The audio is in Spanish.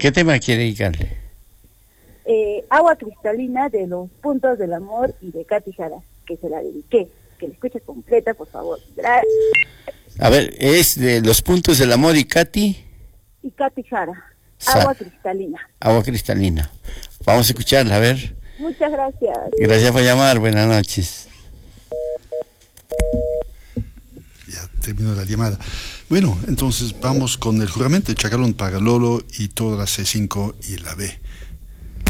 ¿Qué tema quiere dedicarle? Agua cristalina de Los Puntos del Amor y de Katy Jara, que se la dediqué. Que la escuche completa, por favor. Gracias. A ver, es de Los Puntos del Amor y Katy. Y Katy Jara, Agua Cristalina. Agua cristalina. Vamos a escucharla, a ver. Muchas gracias. Gracias por llamar, buenas noches. Ya terminó la llamada. Bueno, entonces vamos con el juramento de Chacalón, Pagalolo y toda la C5 y la B.